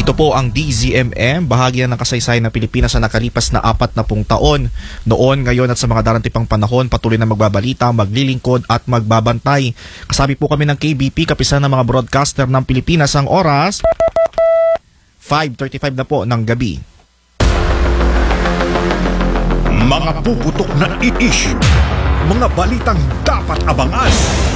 Ito po ang DZMM, bahagi ng kasaysayan ng Pilipinas sa nakalipas na 40 taon. Noon, ngayon at sa mga darating pang panahon, patuloy na magbabalita, maglilingkod at magbabantay. Kasabi po kami ng KBP, kapisan ng mga broadcaster ng Pilipinas. Ang oras, 5:35 na po ng gabi. Mga puputok na issue, mga balitang dapat abangan.